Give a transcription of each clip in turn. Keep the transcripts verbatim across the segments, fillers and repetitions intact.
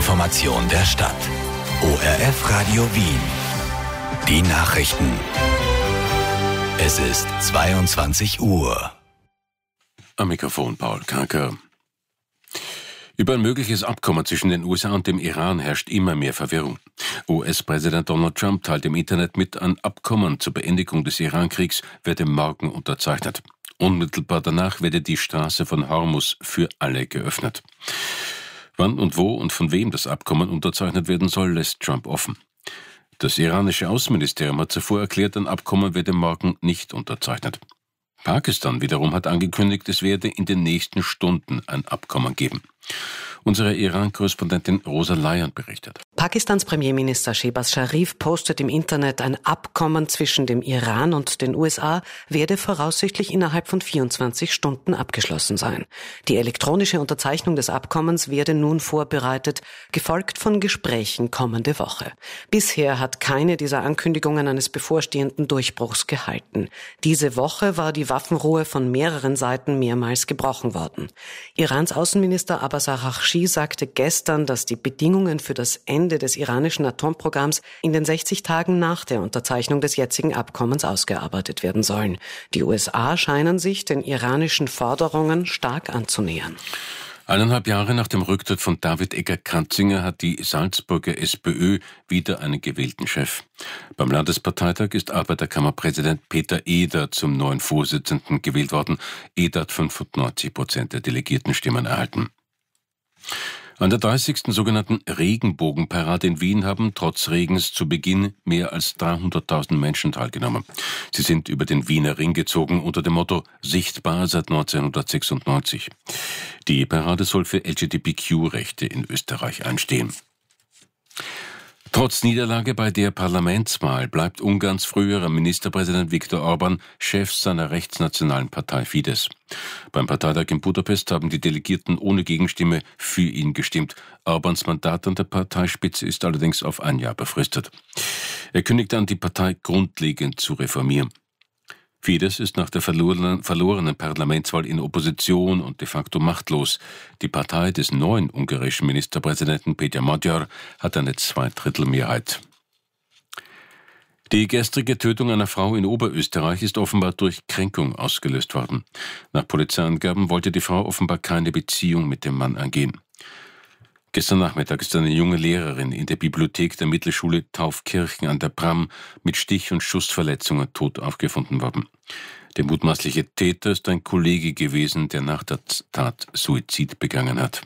Information der Stadt. O R F Radio Wien. Die Nachrichten. Es ist zweiundzwanzig Uhr. Am Mikrofon Paul Kanker. Über ein mögliches Abkommen zwischen den U S A und dem Iran herrscht immer mehr Verwirrung. U S-Präsident Donald Trump teilt im Internet mit, ein Abkommen zur Beendigung des Iran-Kriegs werde morgen unterzeichnet. Unmittelbar danach werde die Straße von Hormuz für alle geöffnet. Wann und wo und von wem das Abkommen unterzeichnet werden soll, lässt Trump offen. Das iranische Außenministerium hat zuvor erklärt, ein Abkommen werde morgen nicht unterzeichnet. Pakistan wiederum hat angekündigt, es werde in den nächsten Stunden ein Abkommen geben. Unsere Iran-Korrespondentin Rosa Leyand berichtet. Pakistans Premierminister Shehbaz Sharif postet im Internet, ein Abkommen zwischen dem Iran und den U S A werde voraussichtlich innerhalb von vierundzwanzig Stunden abgeschlossen sein. Die elektronische Unterzeichnung des Abkommens werde nun vorbereitet, gefolgt von Gesprächen kommende Woche. Bisher hat keine dieser Ankündigungen eines bevorstehenden Durchbruchs gehalten. Diese Woche war die Waffenruhe von mehreren Seiten mehrmals gebrochen worden. Irans Außenminister Abbas Araghchi sagte gestern, dass die Bedingungen für das Ende des iranischen Atomprogramms in den sechzig Tagen nach der Unterzeichnung des jetzigen Abkommens ausgearbeitet werden sollen. Die U S A scheinen sich den iranischen Forderungen stark anzunähern. Eineinhalb Jahre nach dem Rücktritt von David Egger-Kratzinger hat die Salzburger SPÖ wieder einen gewählten Chef. Beim Landesparteitag ist Arbeiterkammerpräsident Peter Eder zum neuen Vorsitzenden gewählt worden. Eder hat fünfundneunzig Prozent der Delegiertenstimmen erhalten. An der dreißigsten sogenannten Regenbogenparade in Wien haben trotz Regens zu Beginn mehr als dreihunderttausend Menschen teilgenommen. Sie sind über den Wiener Ring gezogen unter dem Motto »Sichtbar seit neunzehnhundertsechsundneunzig«. Die Parade soll für L G B T Q-Rechte in Österreich einstehen. Trotz Niederlage bei der Parlamentswahl bleibt Ungarns früherer Ministerpräsident Viktor Orbán Chef seiner rechtsnationalen Partei Fidesz. Beim Parteitag in Budapest haben die Delegierten ohne Gegenstimme für ihn gestimmt. Orbáns Mandat an der Parteispitze ist allerdings auf ein Jahr befristet. Er kündigt an, die Partei grundlegend zu reformieren. Fidesz ist nach der verlorenen, verlorenen Parlamentswahl in Opposition und de facto machtlos. Die Partei des neuen ungarischen Ministerpräsidenten Péter Magyar hat eine Zweidrittelmehrheit. Die gestrige Tötung einer Frau in Oberösterreich ist offenbar durch Kränkung ausgelöst worden. Nach Polizeiangaben wollte die Frau offenbar keine Beziehung mit dem Mann eingehen. Gestern Nachmittag ist eine junge Lehrerin in der Bibliothek der Mittelschule Taufkirchen an der Bram mit Stich- und Schussverletzungen tot aufgefunden worden. Der mutmaßliche Täter ist ein Kollege gewesen, der nach der Tat Suizid begangen hat.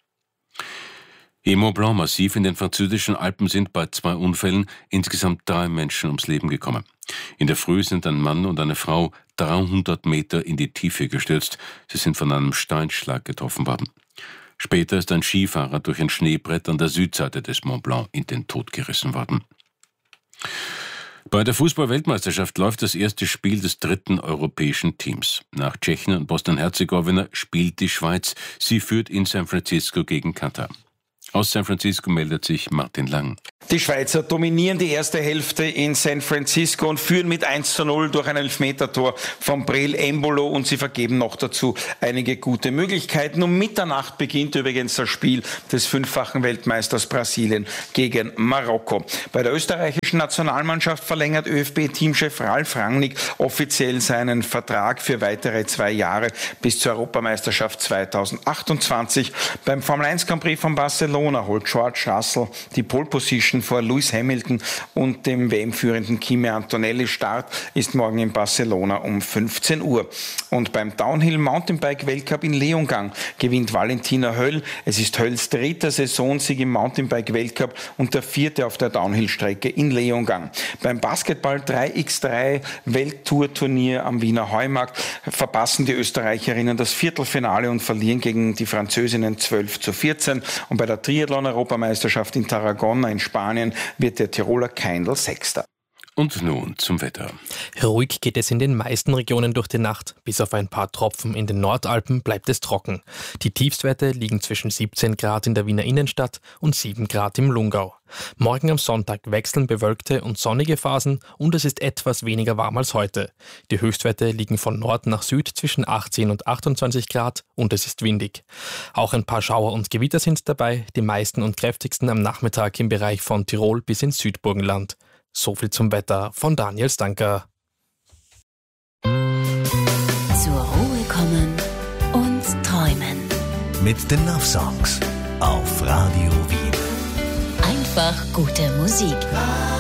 Im Mont Blanc-Massiv in den französischen Alpen sind bei zwei Unfällen insgesamt drei Menschen ums Leben gekommen. In der Früh sind ein Mann und eine Frau dreihundert Meter in die Tiefe gestürzt. Sie sind von einem Steinschlag getroffen worden. Später ist ein Skifahrer durch ein Schneebrett an der Südseite des Mont Blanc in den Tod gerissen worden. Bei der Fußball-Weltmeisterschaft läuft das erste Spiel des dritten europäischen Teams. Nach Tschechien und Bosnien-Herzegowina spielt die Schweiz. Sie führt in San Francisco gegen Katar. Aus San Francisco meldet sich Martin Lang. Die Schweizer dominieren die erste Hälfte in San Francisco und führen mit eins zu null durch ein Elfmetertor von Breel Embolo und sie vergeben noch dazu einige gute Möglichkeiten. Um Mitternacht beginnt übrigens das Spiel des fünffachen Weltmeisters Brasilien gegen Marokko. Bei der österreichischen Nationalmannschaft verlängert ÖFB-Teamchef Ralf Rangnick offiziell seinen Vertrag für weitere zwei Jahre bis zur Europameisterschaft zweitausendachtundzwanzig. Beim Formel eins Grand Prix von Barcelona holt George Russell die Pole Position vor Lewis Hamilton und dem W M-führenden Kimi Antonelli. Start ist morgen in Barcelona um fünfzehn Uhr. Und beim Downhill-Mountainbike-Weltcup in Leongang gewinnt Valentina Höll. Es ist Hölls dritter Saisonsieg im Mountainbike-Weltcup und der vierte auf der Downhill-Strecke in Leongang. Beim Basketball drei gegen drei Welttour-Turnier am Wiener Heumarkt verpassen die Österreicherinnen das Viertelfinale und verlieren gegen die Französinnen zwölf zu vierzehn. Und bei der Triathlon-Europameisterschaft in Tarragona in Spanien wird der Tiroler Keindl Sechster. Und nun zum Wetter. Ruhig geht es in den meisten Regionen durch die Nacht. Bis auf ein paar Tropfen in den Nordalpen bleibt es trocken. Die Tiefstwerte liegen zwischen siebzehn Grad in der Wiener Innenstadt und sieben Grad im Lungau. Morgen am Sonntag wechseln bewölkte und sonnige Phasen und es ist etwas weniger warm als heute. Die Höchstwerte liegen von Nord nach Süd zwischen achtzehn und achtundzwanzig Grad und es ist windig. Auch ein paar Schauer und Gewitter sind dabei, die meisten und kräftigsten am Nachmittag im Bereich von Tirol bis ins Südburgenland. So viel zum Wetter von Daniel Stanker. Zur Ruhe kommen und träumen. Mit den Love Songs auf Radio Wien. Einfach gute Musik.